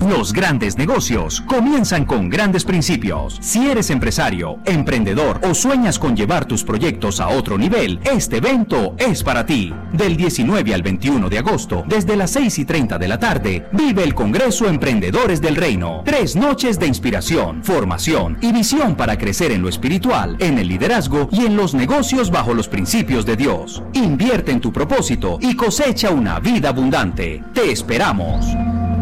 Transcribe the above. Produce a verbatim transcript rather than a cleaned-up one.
Los grandes negocios comienzan con grandes principios. Si eres empresario, emprendedor o sueñas con llevar tus proyectos a otro nivel, este evento es para ti. Del diecinueve al veintiuno de agosto, desde las seis y treinta de la tarde, vive el Congreso Emprendedores del Reino. Tres noches de inspiración, formación y visión para crecer en lo espiritual, en el liderazgo y en los negocios bajo los principios de Dios. Invierte en tu propósito y cosecha una vida abundante. Te esperamos.